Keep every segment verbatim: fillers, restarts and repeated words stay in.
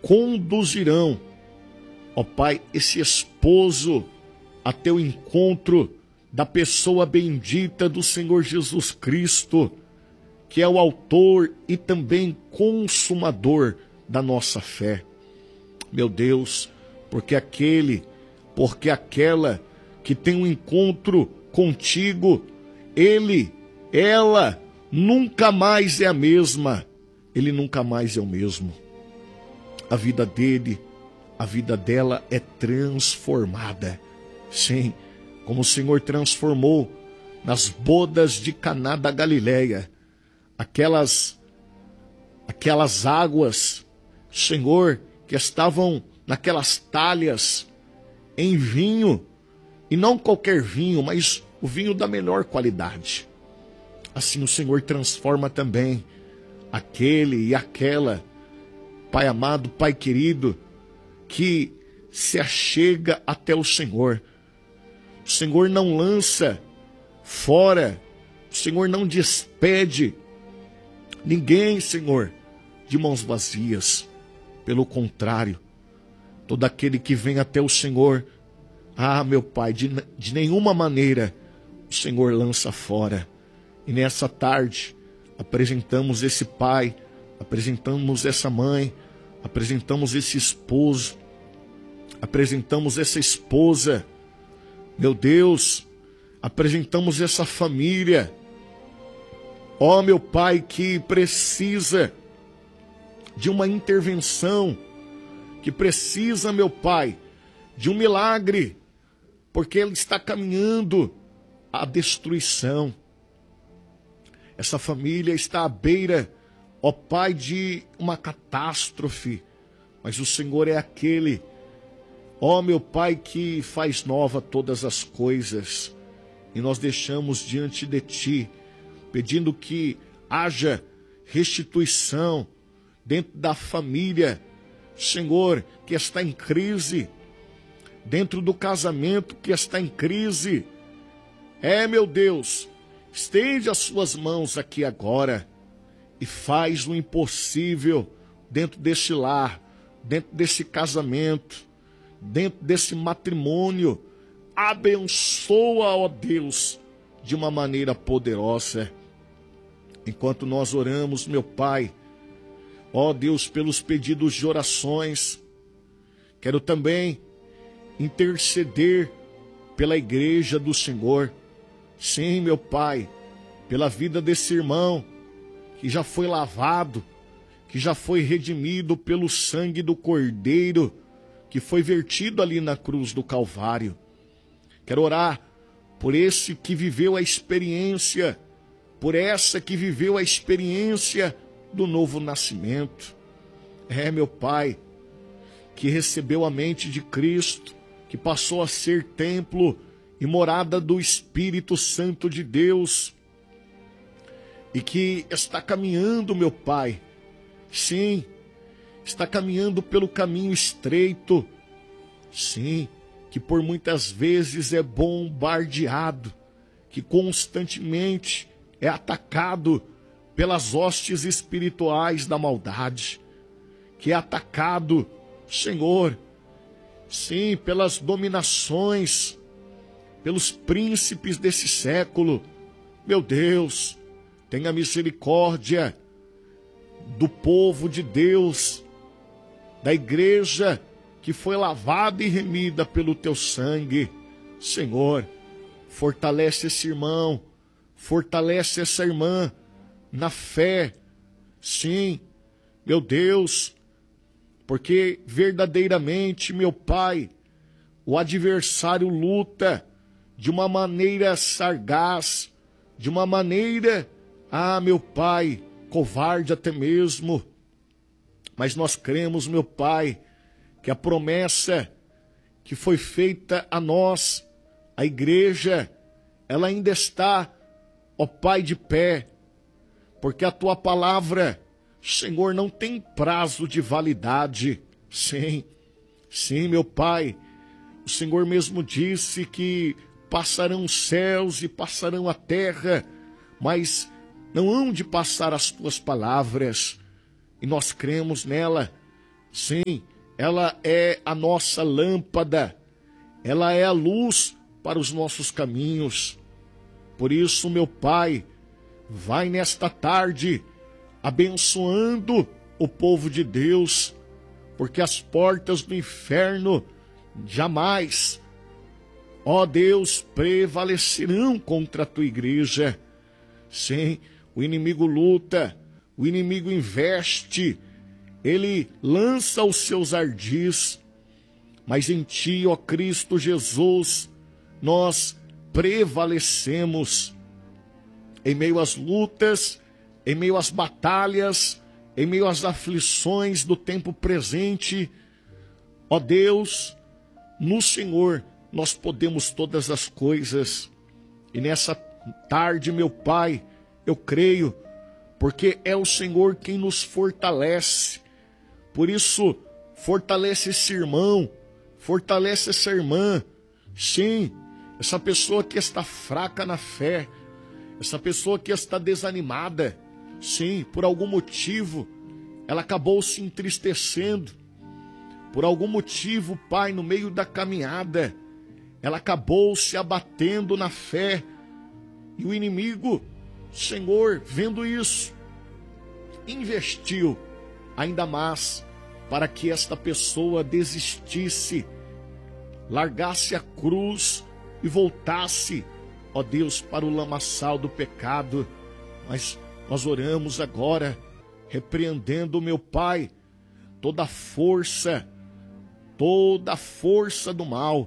conduzirão, ó Pai, esse esposo até o encontro da pessoa bendita do Senhor Jesus Cristo, que é o autor e também consumador da nossa fé. Meu Deus, porque aquele, porque aquela que tem um encontro contigo, ele, ela, nunca mais é a mesma. Ele nunca mais é o mesmo. A vida dele, a vida dela é transformada. Sim, como o Senhor transformou nas bodas de Caná da Galileia, aquelas, aquelas águas, Senhor, que estavam naquelas talhas em vinho, e não qualquer vinho, mas o vinho da melhor qualidade. Assim o Senhor transforma também aquele e aquela, Pai amado, Pai querido, que se achega até o Senhor. O Senhor não lança fora, o Senhor não despede ninguém, Senhor, de mãos vazias. Pelo contrário, todo aquele que vem até o Senhor, ah, meu Pai, de, de nenhuma maneira o Senhor lança fora. E nessa tarde, apresentamos esse pai, apresentamos essa mãe, apresentamos esse esposo, apresentamos essa esposa, meu Deus, apresentamos essa família, ó meu Pai, que precisa de uma intervenção, que precisa, meu Pai, de um milagre, porque ele está caminhando à destruição. Essa família está à beira, ó Pai, de uma catástrofe, mas o Senhor é aquele, ó meu Pai, que faz nova todas as coisas, e nós deixamos diante de Ti, pedindo que haja restituição dentro da família, Senhor, que está em crise, dentro do casamento que está em crise. É, meu Deus, estende as suas mãos aqui agora e faz o impossível dentro desse lar, dentro desse casamento, dentro desse matrimônio. Abençoa, ó Deus, de uma maneira poderosa. Enquanto nós oramos, meu Pai, ó Deus, pelos pedidos de orações, quero também interceder pela igreja do Senhor. Sim, meu Pai, pela vida desse irmão que já foi lavado, que já foi redimido pelo sangue do Cordeiro, que foi vertido ali na cruz do Calvário. Quero orar por esse que viveu a experiência, por essa que viveu a experiência do novo nascimento. É, meu Pai, que recebeu a mente de Cristo, que passou a ser templo e morada do Espírito Santo de Deus, e que está caminhando, meu Pai, sim, está caminhando pelo caminho estreito, sim, que por muitas vezes é bombardeado, que constantemente é atacado pelas hostes espirituais da maldade, que é atacado, Senhor, sim, pelas dominações, pelos príncipes desse século. Meu Deus, tenha misericórdia do povo de Deus, da igreja que foi lavada e remida pelo teu sangue. Senhor, fortalece esse irmão, fortalece essa irmã na fé. Sim, meu Deus, porque verdadeiramente, meu Pai, o adversário luta de uma maneira sagaz, de uma maneira, ah, meu Pai, covarde até mesmo. Mas nós cremos, meu Pai, que a promessa que foi feita a nós, a igreja, ela ainda está, ó Pai, de pé, porque a tua palavra, Senhor, não tem prazo de validade. Sim, sim, meu Pai, o Senhor mesmo disse que passarão os céus e passarão a terra, mas não hão de passar as tuas palavras, e nós cremos nela. Sim, ela é a nossa lâmpada, ela é a luz para os nossos caminhos. Por isso, meu Pai, vai nesta tarde abençoando o povo de Deus, porque as portas do inferno jamais, ó Deus, prevalecerão contra a tua igreja. Sim, o inimigo luta, o inimigo investe, ele lança os seus ardis, mas em ti, ó Cristo Jesus, nós prevalecemos em meio às lutas, em meio às batalhas, em meio às aflições do tempo presente. Ó Deus, no Senhor nós podemos todas as coisas. E nessa tarde, meu Pai, eu creio, porque é o Senhor quem nos fortalece. Por isso, fortalece esse irmão, fortalece essa irmã. Sim, essa pessoa que está fraca na fé, essa pessoa que está desanimada, sim, por algum motivo, ela acabou se entristecendo. Por algum motivo, Pai, no meio da caminhada, ela acabou se abatendo na fé. E o inimigo, Senhor, vendo isso, investiu ainda mais para que esta pessoa desistisse, largasse a cruz e voltasse, ó Deus, para o lamaçal do pecado. Mas nós oramos agora, repreendendo, meu Pai, toda a força, toda a força do mal.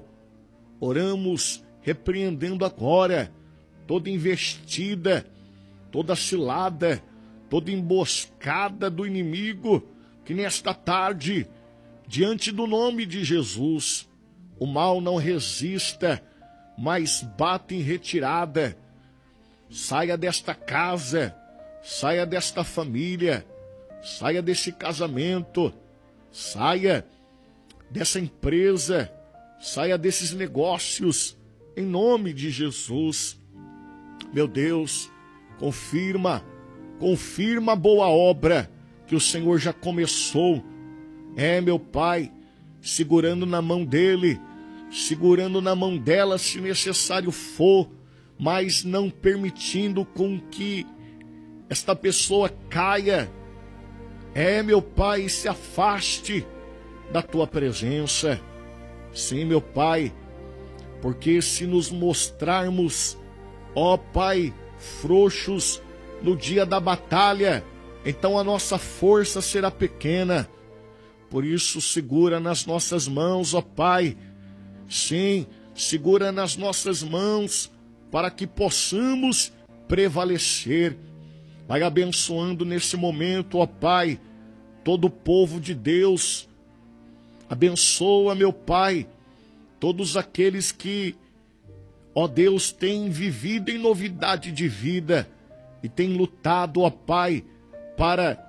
Oramos, repreendendo agora toda investida, toda cilada, toda emboscada do inimigo, que nesta tarde, diante do nome de Jesus, o mal não resista, mas bate em retirada. Saia desta casa, saia desta família, saia desse casamento, saia dessa empresa, saia desses negócios, em nome de Jesus. Meu Deus, confirma, confirma a boa obra que o Senhor já começou. É, meu Pai, segurando na mão dele, segurando na mão dela se necessário for, mas não permitindo com que esta pessoa caia. É, meu Pai, se afaste da tua presença. Sim, meu Pai, porque se nos mostrarmos, ó Pai, frouxos no dia da batalha, então a nossa força será pequena. Por isso, segura nas nossas mãos, ó Pai. Sim, segura nas nossas mãos, para que possamos prevalecer. Vai abençoando nesse momento, ó Pai, todo o povo de Deus. Abençoa, meu Pai, todos aqueles que, ó Deus, têm vivido em novidade de vida e têm lutado, ó Pai, para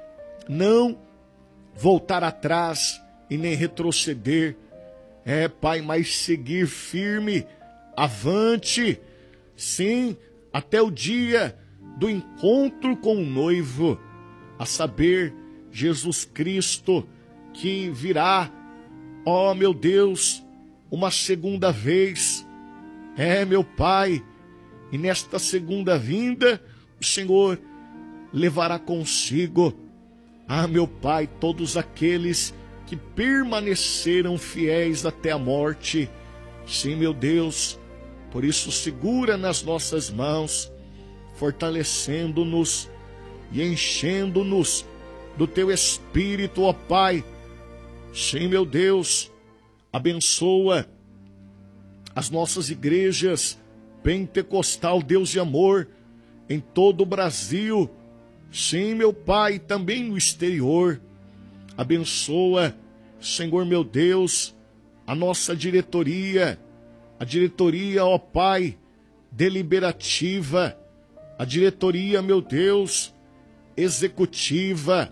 não voltar atrás e nem retroceder. É, Pai, mas seguir firme, avante, sim, até o dia do encontro com o noivo, a saber, Jesus Cristo, que virá, ó meu Deus, uma segunda vez. É, meu Pai, e nesta segunda vinda, o Senhor levará consigo, ah, meu Pai, todos aqueles que permaneceram fiéis até a morte. Sim, meu Deus, por isso segura nas nossas mãos, fortalecendo-nos e enchendo-nos do Teu Espírito, ó Pai. Sim, meu Deus, abençoa as nossas igrejas pentecostal, Deus de amor, em todo o Brasil. Sim, meu Pai, também no exterior. Abençoa, Senhor meu Deus, a nossa diretoria, a diretoria, ó Pai, deliberativa, a diretoria, meu Deus, executiva.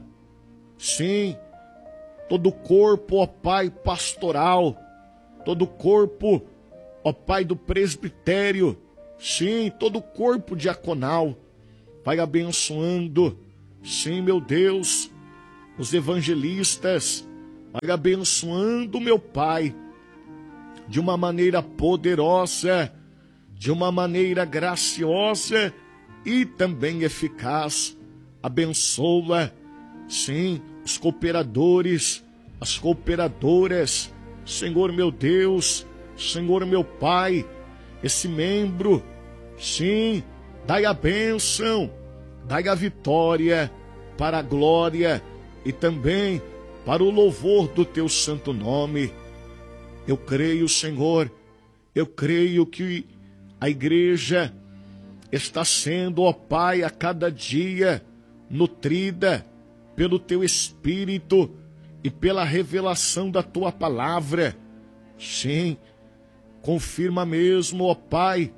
Sim, todo o corpo, ó Pai, pastoral, todo o corpo, ó Pai, do presbitério, sim, todo o corpo diaconal, vai abençoando, sim, meu Deus, os evangelistas, vai abençoando, meu Pai, de uma maneira poderosa, de uma maneira graciosa e também eficaz. Abençoa, sim, os cooperadores, as cooperadoras, Senhor meu Deus, Senhor meu Pai, esse membro, sim, dai a bênção, dai a vitória para a glória e também para o louvor do teu santo nome. Eu creio, Senhor, eu creio que a igreja está sendo, ó Pai, a cada dia nutrida pelo teu Espírito e pela revelação da tua palavra. Sim, confirma mesmo, ó Pai,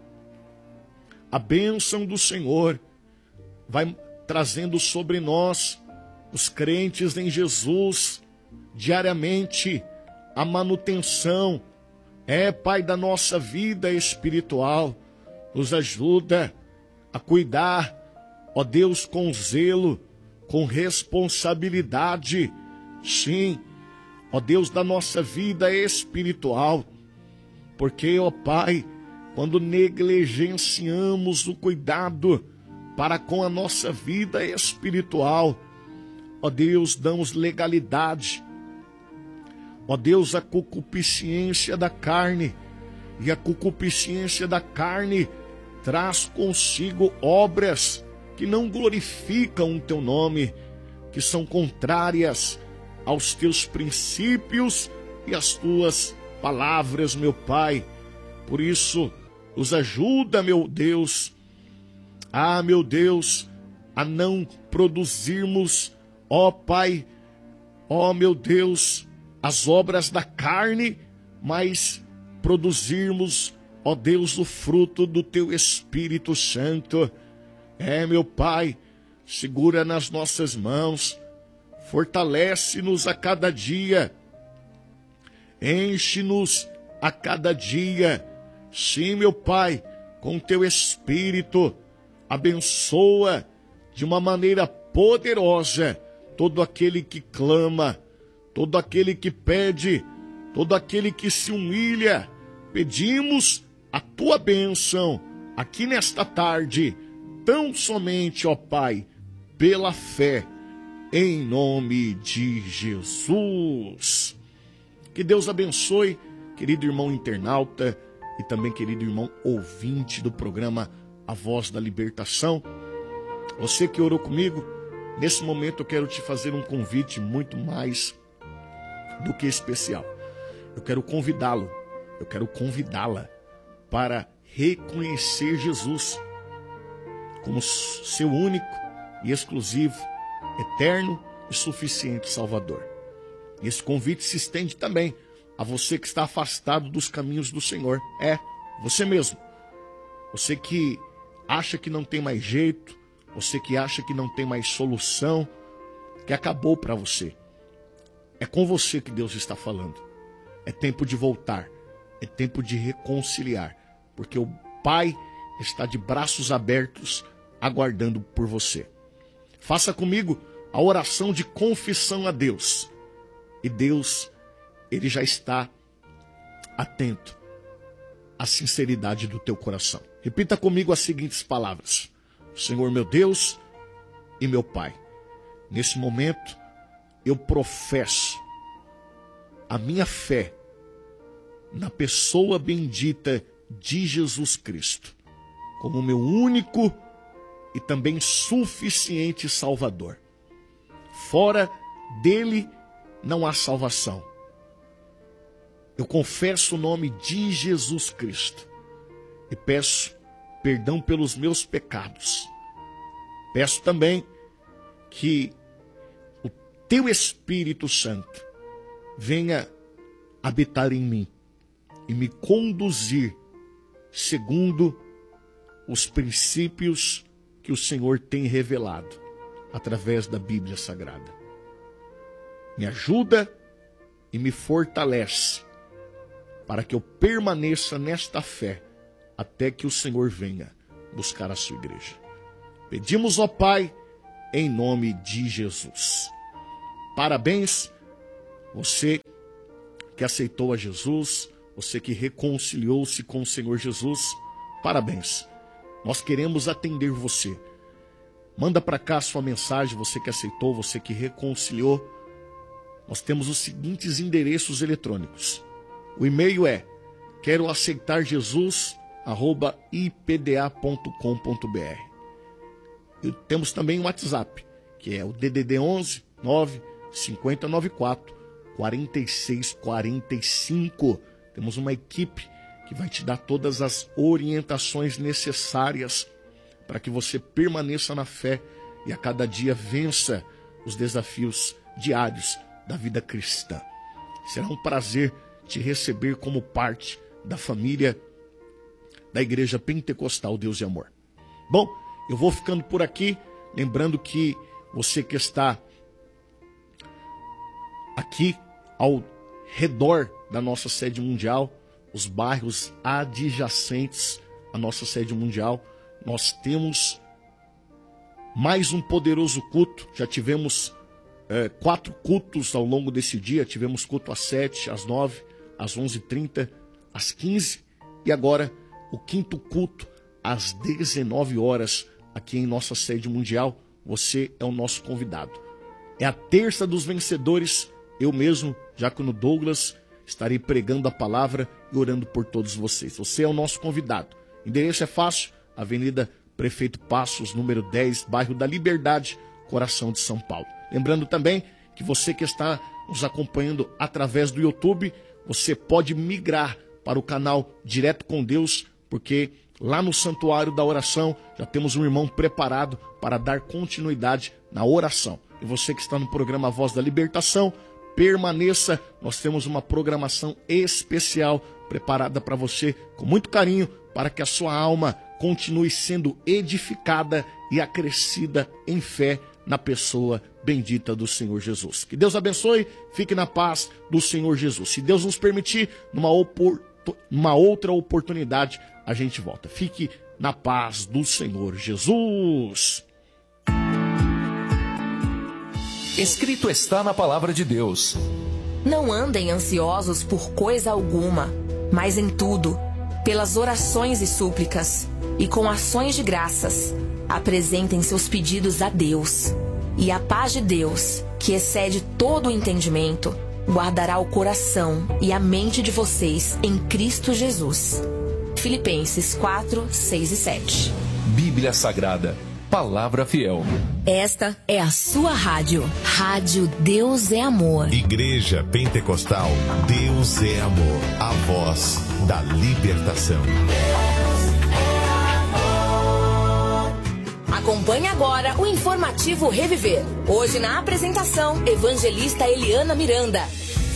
a bênção do Senhor vai trazendo sobre nós, os crentes em Jesus, diariamente, a manutenção, é, Pai, da nossa vida espiritual. Nos ajuda a cuidar, ó Deus, com zelo, com responsabilidade, sim, ó Deus, da nossa vida espiritual. Porque, ó Pai, quando negligenciamos o cuidado para com a nossa vida espiritual, ó Deus, damos legalidade, ó Deus, a concupiscência da carne, e a concupiscência da carne traz consigo obras que não glorificam o teu nome, que são contrárias aos teus princípios e às tuas palavras, meu Pai. Por isso, nos ajuda, meu Deus, ah, meu Deus, a não produzirmos, ó Pai, ó meu Deus, as obras da carne, mas produzirmos, ó Deus, o fruto do teu Espírito Santo. É, meu Pai, segura nas nossas mãos, fortalece-nos a cada dia, enche-nos a cada dia. Sim, meu Pai, com teu Espírito, abençoa de uma maneira poderosa todo aquele que clama, todo aquele que pede, todo aquele que se humilha. Pedimos a tua bênção aqui nesta tarde, tão somente, ó Pai, pela fé, em nome de Jesus. Que Deus abençoe, querido irmão internauta e também querido irmão ouvinte do programa A Voz da Libertação. Você que orou comigo, nesse momento eu quero te fazer um convite muito mais do que especial. Eu quero convidá-lo, eu quero convidá-la para reconhecer Jesus como seu único e exclusivo, eterno e suficiente Salvador. E esse convite se estende também a você que está afastado dos caminhos do Senhor. É, você mesmo. Você que acha que não tem mais jeito, você que acha que não tem mais solução, que acabou para você. É com você que Deus está falando. É tempo de voltar, é tempo de reconciliar, porque o Pai está de braços abertos, aguardando por você. Faça comigo a oração de confissão a Deus. E Deus, Ele já está atento à sinceridade do teu coração. Repita comigo as seguintes palavras: Senhor meu Deus e meu Pai, nesse momento eu professo a minha fé na pessoa bendita de Jesus Cristo, como meu único e também suficiente Salvador. Fora dele não há salvação. Eu confesso o nome de Jesus Cristo e peço perdão pelos meus pecados. Peço também que o teu Espírito Santo venha habitar em mim e me conduzir segundo os princípios que o Senhor tem revelado através da Bíblia Sagrada. Me ajuda e me fortalece para que eu permaneça nesta fé até que o Senhor venha buscar a sua igreja. Pedimos, ó Pai, em nome de Jesus. Parabéns Você que aceitou a Jesus, você que reconciliou-se com o Senhor Jesus, parabéns. Nós queremos atender você. Manda para cá a sua mensagem, você que aceitou, você que reconciliou. Nós temos os seguintes endereços eletrônicos. O e-mail é quero aceitar Jesus arroba i p d a ponto com ponto b r. E temos também o WhatsApp, que é o D D D onze nove cinco zero nove quatro quatro seis quatro cinco. Temos uma equipe que vai te dar todas as orientações necessárias para que você permaneça na fé e a cada dia vença os desafios diários da vida cristã. Será um prazer te receber como parte da família da Igreja Pentecostal Deus e Amor. Bom, eu vou ficando por aqui, lembrando que você que está aqui ao redor da nossa sede mundial, os bairros adjacentes à nossa sede mundial, nós temos mais um poderoso culto. Já tivemos é, quatro cultos ao longo desse dia. Tivemos culto às sete, às nove, às onze e trinta, às quinze e agora o quinto culto às dezenove horas aqui em nossa sede mundial. Você é o nosso convidado. É a terça dos vencedores. Eu mesmo, Diácono Douglas, estarei pregando a palavra e orando por todos vocês. Você é o nosso convidado. O endereço é fácil, Avenida Prefeito Passos, número dez, bairro da Liberdade, coração de São Paulo. Lembrando também que você que está nos acompanhando através do YouTube, você pode migrar para o canal Direto com Deus, porque lá no Santuário da Oração já temos um irmão preparado para dar continuidade na oração. E você que está no programa Voz da Libertação, permaneça, nós temos uma programação especial preparada para você com muito carinho, para que a sua alma continue sendo edificada e acrescida em fé na pessoa bendita do Senhor Jesus. Que Deus abençoe, fique na paz do Senhor Jesus. Se Deus nos permitir, numa, opor... numa outra oportunidade, a gente volta. Fique na paz do Senhor Jesus. Escrito está na palavra de Deus: não andem ansiosos por coisa alguma, mas em tudo, pelas orações e súplicas, e com ações de graças, apresentem seus pedidos a Deus. E a paz de Deus, que excede todo o entendimento, guardará o coração e a mente de vocês em Cristo Jesus. Filipenses quatro, seis e sete. Bíblia Sagrada, palavra fiel. Esta é a sua rádio. Rádio Deus é Amor. Igreja Pentecostal Deus é Amor. A voz da libertação. Acompanhe agora o informativo Reviver. Hoje na apresentação, evangelista Eliana Miranda.